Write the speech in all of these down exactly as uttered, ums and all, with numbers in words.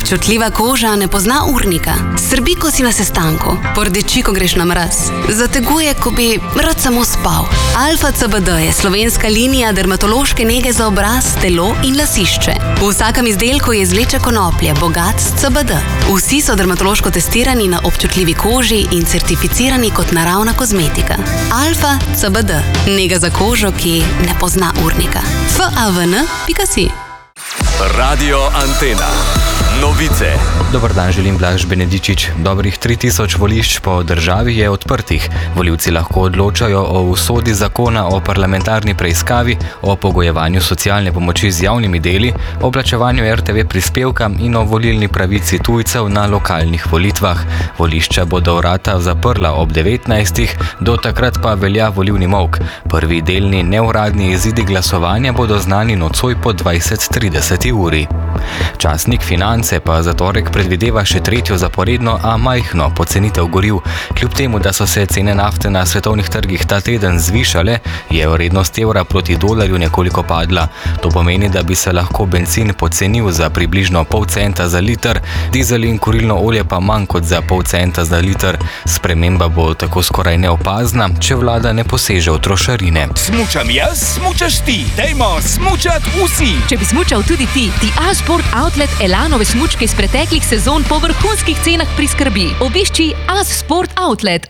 Občutljiva koža ne pozna urnika. Srbi, ko si na sestanku. Pordeči, ko greš na mraz. Zateguje, ko bi rad samo spal. Alfa C B D je slovenska linija dermatološke nege za obraz, telo in lasišče. V vsakem izdelku je izvleček konoplje, bogat s C B D. Vsi so dermatološko testirani na občutljivi koži in certificirani kot naravna kozmetika. Alfa C B D. Nega za kožo, ki ne pozna urnika. f a v n pika si. Radio Antena. Novice. Dobar dan, želim Blaž Benedičič. Dobrih tri tisoč volišč po državi je odprtih. Volivci lahko odločajo o usodi zakona o parlamentarni preiskavi, o pogojevanju socialne pomoči z javnimi deli, o plačevanju R T V prispevka in o volilni pravici tujcev na lokalnih volitvah. Volišča bodo vrata zaprla ob devetnajstih, do takrat pa velja volilni molk. Prvi delni neuradni izidi glasovanja bodo znani nocoj po dvajset trideset uri. Časnik Finance pa za torek predvideva še tretjo zaporedno, a majhno pocenitev goriv. Kljub temu, da so se cene nafte na svetovnih trgih ta teden zvišale, je vrednost evra proti dolarju nekoliko padla. To pomeni, da bi se lahko bencin pocenil za približno pol centa za liter, dizel in kurilno olje pa manj kot za pol centa za liter. Sprememba bo tako skoraj neopazna, če vlada ne poseže v trošarine. Smučam jaz, smučaš ti. Dajmo smučat vsi. Če bi smučal tudi ti, ti A-Sport Outlet Elanove smučke iz preteklih sezon po vrhunskih cenah priskrbi. Obišči A-Sport Outlet.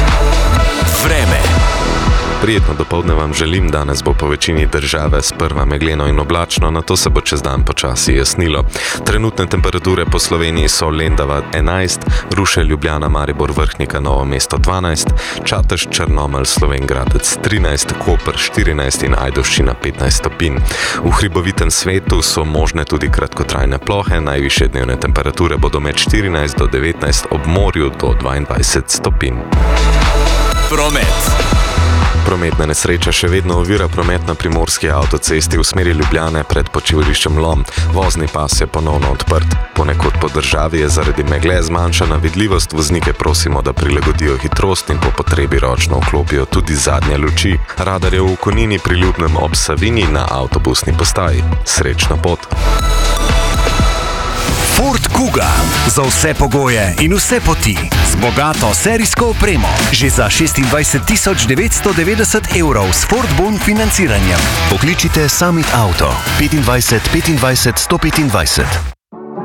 Vreme. Prijetno dopoldne vam želim, danes bo po večini države sprva megleno in oblačno, nato se bo čez dan počasi jasnilo. Trenutne temperature po Sloveniji so Lendava enajst, Ruše, Ljubljana, Maribor, Vrhnika, Novo mesto dvanajst, Čatež, Črnomelj, Slovenj Gradec trinajst, Koper štirinajst in Ajdovščina petnajst stopinj. V hribovitem svetu so možne tudi kratkotrajne plohe, najvišje dnevne temperature bodo med štirinajst do devetnajst, ob morju do dvaindvajset stopinj. Promet. Prometna nesreča še vedno ovira promet na primorski avtocesti v smeri Ljubljane pred počivališčem Lom. Vozni pas je ponovno odprt. Ponekod po državi je zaradi megle zmanjšana vidljivost, voznike prosimo, da prilagodijo hitrost in po potrebi ročno vklopijo tudi zadnje luči. Radar je v Konini pri Ljubnem ob Savini na avtobusni postaji. Srečno pot! Ford Kuga. Za vse pogoje in vse poti. Z bogato serijsko opremo. Že za šestindvajset tisoč devetsto devetdeset evrov s Ford Bon financiranjem. Pokličite Summit Auto. petindvajset petindvajset sto petindvajset.